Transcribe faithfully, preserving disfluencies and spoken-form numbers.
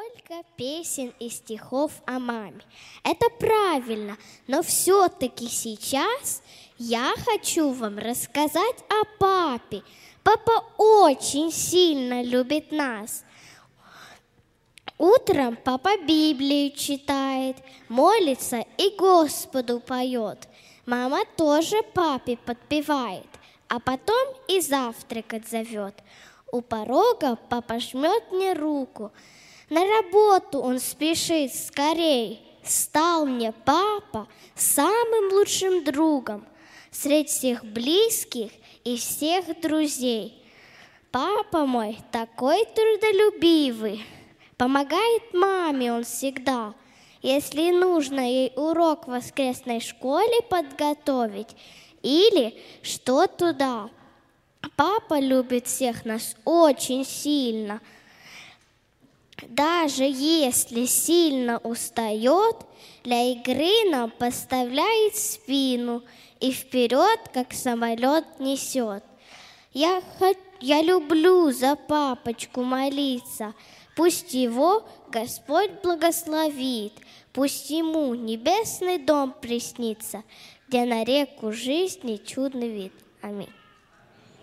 Сколько песен и стихов о маме. Это правильно, но все-таки сейчас я хочу вам рассказать о папе. Папа очень сильно любит нас. Утром папа Библию читает, молится и Господу поет. Мама тоже папе подпевает, а потом и завтракать зовет. У порога папа жмет мне руку. На работу он спешит скорей. Стал мне папа самым лучшим другом среди всех близких и всех друзей. Папа мой такой трудолюбивый, помогает маме он всегда. Если нужно ей урок в воскресной школе подготовить или что туда. Папа любит всех нас очень сильно. Даже если сильно устает, для игры нам поставляет спину и вперед, как самолет, несет. Я, я люблю за папочку молиться. Пусть его Господь благословит, пусть ему небесный дом приснится, где на реку жизни чудный вид. Аминь.